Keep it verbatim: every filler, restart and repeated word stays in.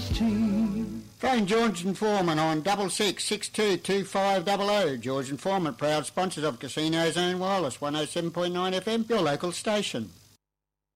iced tea. Phone George and Foreman on double six six two two five double oh. George and Foreman, proud sponsors of Casino Zone Wireless, one oh seven point nine F M, your local station.